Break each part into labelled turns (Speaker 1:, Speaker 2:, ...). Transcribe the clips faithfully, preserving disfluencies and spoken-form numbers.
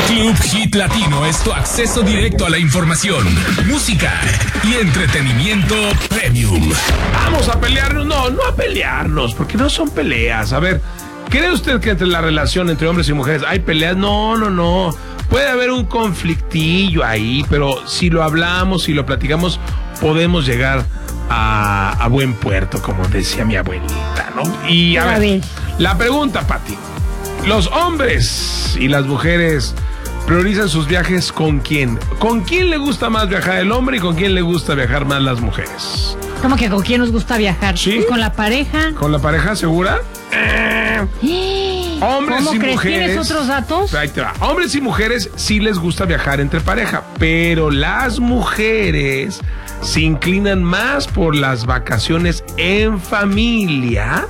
Speaker 1: Club Hit Latino es tu acceso directo a la información, música y entretenimiento premium.
Speaker 2: Vamos a pelearnos, no, no a pelearnos, porque no son peleas. A ver, ¿cree usted que entre la relación entre hombres y mujeres hay peleas? No, no, no. Puede haber un conflictillo ahí, pero si lo hablamos, si lo platicamos, podemos llegar a, a buen puerto, como decía mi abuelita, ¿no? Y a, a ver, ver, la pregunta, Pati. ¿Los hombres y las mujeres priorizan sus viajes con quién? ¿Con quién le gusta más viajar el hombre y con quién le gusta viajar más las mujeres?
Speaker 3: ¿Cómo que con quién nos gusta viajar?
Speaker 2: ¿Sí?
Speaker 3: ¿Con la pareja?
Speaker 2: ¿Con la pareja segura? Eh, hombres
Speaker 3: ¿Cómo
Speaker 2: y
Speaker 3: crees?
Speaker 2: mujeres.
Speaker 3: ¿Tienes otros datos?
Speaker 2: Ahí te va. Hombres y mujeres sí les gusta viajar entre pareja, pero las mujeres se inclinan más por las vacaciones en familia.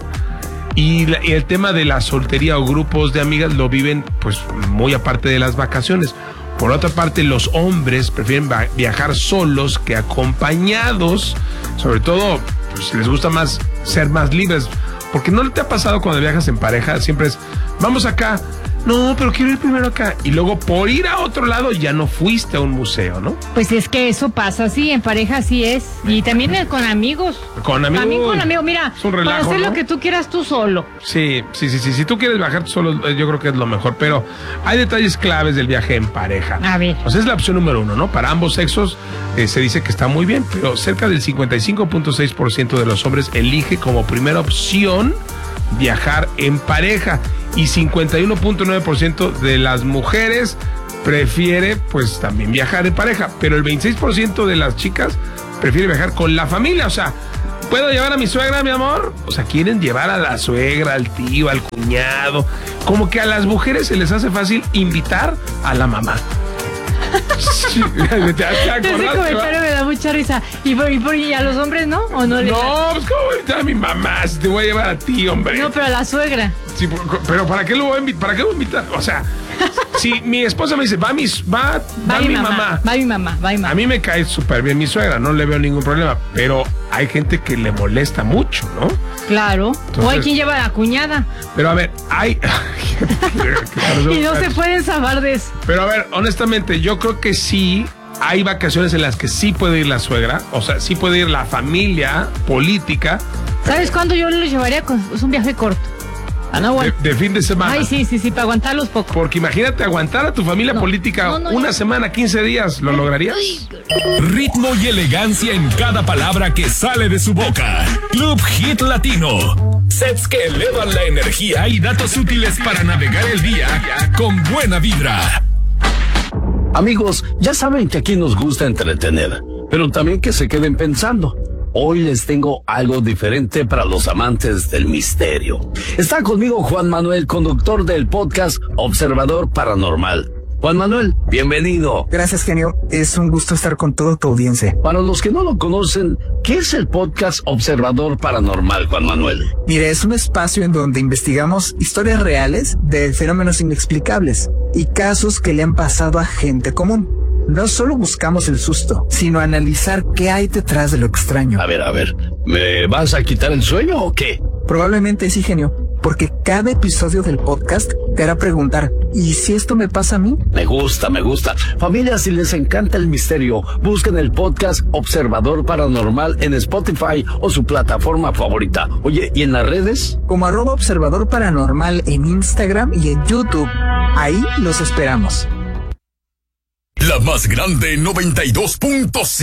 Speaker 2: Y, la, y el tema de la soltería o grupos de amigas lo viven pues muy aparte de las vacaciones. Por otra parte, los hombres prefieren viajar solos que acompañados. Sobre todo, pues les gusta más ser más libres. Porque ¿no te ha pasado cuando viajas en pareja? Siempre es, vamos acá. No, pero quiero ir primero acá. Y luego por ir a otro lado ya no fuiste a un museo, ¿no?
Speaker 3: Pues es que eso pasa, sí, en pareja así es. Y también con amigos.
Speaker 2: Con amigos.
Speaker 3: También con amigos, mira,
Speaker 2: es un relajo,
Speaker 3: para hacer
Speaker 2: ¿no?
Speaker 3: lo que tú quieras tú solo.
Speaker 2: Sí, sí, sí, sí. Si tú quieres viajar tú solo, yo creo que es lo mejor. Pero hay detalles claves del viaje en pareja.
Speaker 3: A ver.
Speaker 2: O sea, es la opción número uno, ¿no? Para ambos sexos eh, se dice que está muy bien, pero cerca del cincuenta y cinco punto seis por ciento de los hombres elige como primera opción viajar en pareja. Y cincuenta y uno punto nueve por ciento de las mujeres prefiere pues también viajar en pareja, pero el veintiséis por ciento de las chicas prefiere viajar con la familia. O sea, ¿puedo llevar a mi suegra, mi amor? O sea, quieren llevar a la suegra, al tío, al cuñado. Como que a las mujeres se les hace fácil invitar a la mamá. Sí, ¿te, te
Speaker 3: Ese comentario me da mucha risa. ¿Y, por, y, por, ¿Y a los hombres no? ¿O no?
Speaker 2: No, pues ¿cómo voy a invitar a mi mamá? Si te voy a llevar a ti, hombre.
Speaker 3: No, pero a la suegra.
Speaker 2: Sí, pero ¿para qué lo voy a invitar? ¿Para qué lo voy a invitar? O sea, si mi esposa me dice, va mi, va, va, va mi mamá, mamá.
Speaker 3: Va mi mamá, va mi mamá.
Speaker 2: A mí me cae súper bien mi suegra, no le veo ningún problema. Pero hay gente que le molesta mucho, ¿no?
Speaker 3: Claro. Entonces, o hay quien lleva a la cuñada.
Speaker 2: Pero a ver, hay...
Speaker 3: y no se pueden zafar de eso.
Speaker 2: Pero a ver, honestamente, yo creo que sí hay vacaciones en las que sí puede ir la suegra. O sea, sí puede ir la familia política.
Speaker 3: ¿Sabes cuándo yo lo llevaría? Es un viaje corto. Ah, no, bueno.
Speaker 2: de, de fin de semana.
Speaker 3: Ay, sí, sí, sí, para aguantarlos poco.
Speaker 2: Porque imagínate aguantar a tu familia no, política no, no, una no. semana, quince días, ¿lo lograrías?
Speaker 1: Ritmo y elegancia en cada palabra que sale de su boca. Club Hit Latino. Sets que elevan la energía y datos útiles para navegar el día con buena vibra.
Speaker 4: Amigos, ya saben que aquí nos gusta entretener, pero también que se queden pensando. Hoy les tengo algo diferente para los amantes del misterio. Está conmigo Juan Manuel, conductor del podcast Observador Paranormal. Juan Manuel, bienvenido.
Speaker 5: Gracias, genio. Es un gusto estar con toda tu audiencia.
Speaker 4: Para los que no lo conocen, ¿qué es el podcast Observador Paranormal, Juan Manuel?
Speaker 5: Mire, es un espacio en donde investigamos historias reales de fenómenos inexplicables y casos que le han pasado a gente común. No solo buscamos el susto, sino analizar qué hay detrás de lo extraño.
Speaker 4: A ver, a ver, ¿me vas a quitar el sueño o qué?
Speaker 5: Probablemente sí, genio, porque cada episodio del podcast te hará preguntar, ¿y si esto me pasa a mí?
Speaker 4: Me gusta, me gusta. Familia, si les encanta el misterio, busquen el podcast Observador Paranormal en Spotify o su plataforma favorita. Oye, ¿y en las redes?
Speaker 5: Como arroba Observador Paranormal en Instagram y en YouTube. Ahí los esperamos.
Speaker 1: La más grande noventa y dos punto cinco.